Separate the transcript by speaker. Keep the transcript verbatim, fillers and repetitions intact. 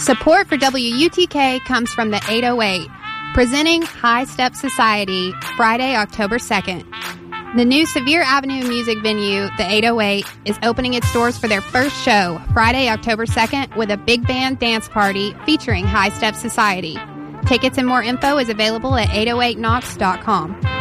Speaker 1: Support for W U T K comes from the eight oh eight, presenting High Step Society, Friday, October second. The new Sevier Avenue music venue, the eight oh eight, is opening its doors for their first show, Friday, October second, with a big band dance party featuring High Step Society. Tickets and more info is available at eight oh eight knox dot com.